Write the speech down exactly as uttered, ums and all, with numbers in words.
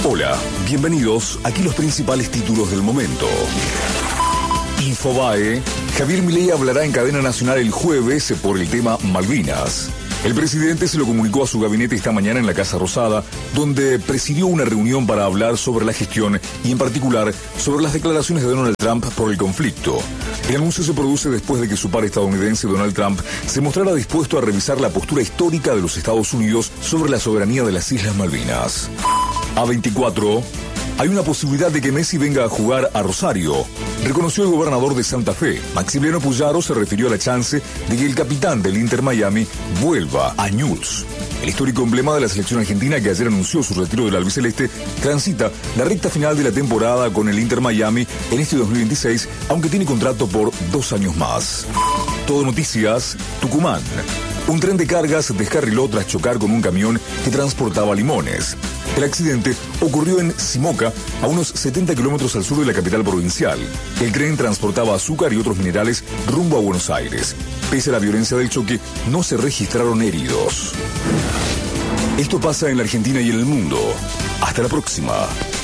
Hola, bienvenidos. Aquí los principales títulos del momento. Infobae. Javier Milei hablará en cadena nacional el jueves por el tema Malvinas. El presidente se lo comunicó a su gabinete esta mañana en la Casa Rosada, donde presidió una reunión para hablar sobre la gestión y en particular sobre las declaraciones de Donald Trump por el conflicto. El anuncio se produce después de que su par estadounidense Donald Trump se mostrara dispuesto a revisar la postura histórica de los Estados Unidos sobre la soberanía de las Islas Malvinas. A veinticuatro. Hay una posibilidad de que Messi venga a jugar a Rosario, reconoció el gobernador de Santa Fe. Maximiliano Puyaro se refirió a la chance de que el capitán del Inter Miami vuelva a Newell's. El histórico emblema de la selección argentina, que ayer anunció su retiro del albiceleste, transita la recta final de la temporada con el Inter Miami en este dos mil veintiséis, aunque tiene contrato por dos años más. Todo Noticias, Tucumán. Un tren de cargas descarriló tras chocar con un camión que transportaba limones. El accidente ocurrió en Simoca, a unos setenta kilómetros al sur de la capital provincial. El tren transportaba azúcar y otros minerales rumbo a Buenos Aires. Pese a la violencia del choque, no se registraron heridos. Esto pasa en la Argentina y en el mundo. Hasta la próxima.